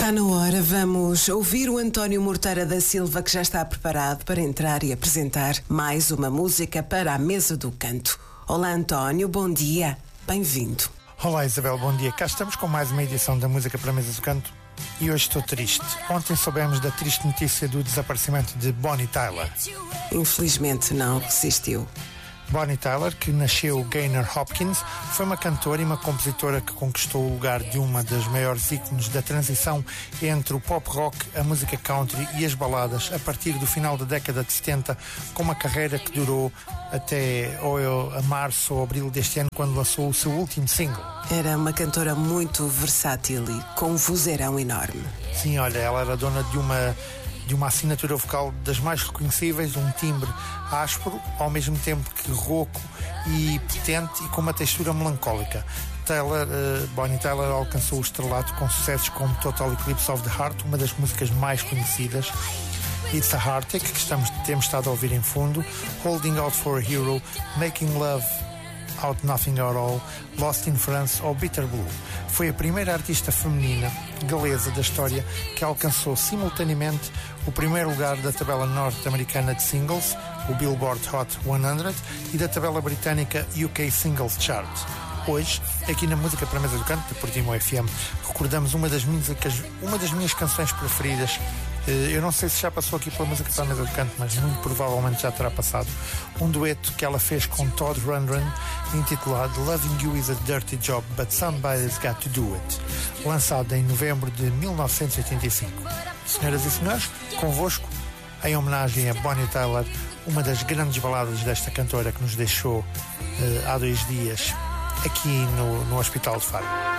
Está na hora, vamos ouvir o António Morteira da Silva, que já está preparado para entrar e apresentar mais uma música para a Mesa do Canto. Olá António, bom dia, bem-vindo. Olá Isabel, bom dia. Cá estamos com mais uma edição da Música para a Mesa do Canto e hoje estou triste. Ontem soubemos da triste notícia do desaparecimento de Bonnie Tyler. Infelizmente não resistiu. Bonnie Tyler, que nasceu Gaynor Hopkins, foi uma cantora e uma compositora que conquistou o lugar de uma das maiores ícones da transição entre o pop rock, a música country e as baladas a partir do final da década de 70, com uma carreira que durou até a março ou abril deste ano, quando lançou o seu último single. Era uma cantora muito versátil e com um vozeirão enorme. Sim, olha, ela era dona de uma assinatura vocal das mais reconhecíveis, um timbre áspero, ao mesmo tempo que rouco e potente e com uma textura melancólica. Bonnie Tyler alcançou o estrelato com sucessos como Total Eclipse of the Heart, uma das músicas mais conhecidas, It's a Heartache, que temos estado a ouvir em fundo, Holding Out for a Hero, Making Love Out Nothing at All, Lost in France ou Bitter Blue. Foi a primeira artista feminina galesa da história que alcançou simultaneamente o primeiro lugar da tabela norte-americana de singles, o Billboard Hot 100, e da tabela britânica UK Singles Chart. Hoje, aqui na Música para a Mesa do Canto, da Portimão FM, recordamos uma das minhas canções preferidas. Eu não sei se já passou aqui pela Música para a Mesa do Canto, mas muito provavelmente já terá passado. Um dueto que ela fez com Todd Rundgren, intitulado Loving You is a Dirty Job, but Somebody's Got to Do It, lançado em novembro de 1985. Senhoras e senhores, convosco, em homenagem a Bonnie Tyler, uma das grandes baladas desta cantora que nos deixou há 2 dias aqui no Hospital de Faro.